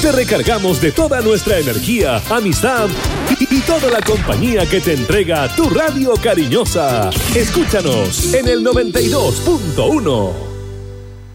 te recargamos de toda nuestra energía, amistad y toda la compañía que te entrega tu radio cariñosa. Escúchanos en el 92.1.